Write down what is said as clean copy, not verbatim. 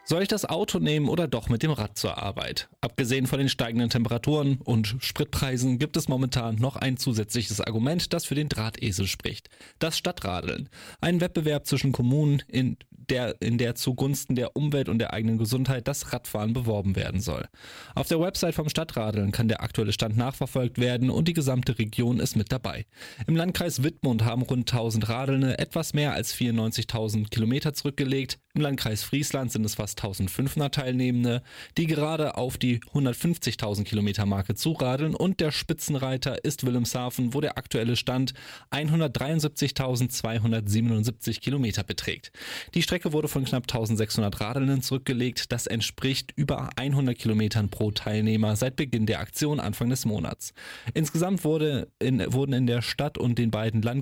Soll ich das Auto nehmen oder doch mit dem Rad zur Arbeit? Abgesehen von den steigenden Temperaturen und Spritpreisen gibt es momentan noch ein zusätzliches Argument, das für den Drahtesel spricht. Das Stadtradeln. Ein Wettbewerb zwischen Kommunen, in der zugunsten der Umwelt und der eigenen Gesundheit das Radfahren beworben werden soll. Auf der Website vom Stadtradeln kann der aktuelle Stand nachverfolgt werden und die gesamte Region ist mit dabei. Im Landkreis Wittmund haben rund 1000 Radelnde etwas mehr als 94.000 Kilometer zurückgelegt. Im Landkreis Friesland sind es fast 1500 Teilnehmende, die gerade auf die 150.000 Kilometer Marke zuradeln, und der Spitzenreiter ist Wilhelmshaven, wo der aktuelle Stand 173.277 Kilometer beträgt. Die Strecke wurde von knapp 1600 Radelnden zurückgelegt, das entspricht über 100 Kilometern pro Teilnehmer seit Beginn der Aktion Anfang des Monats. Insgesamt wurden in der Stadt und den beiden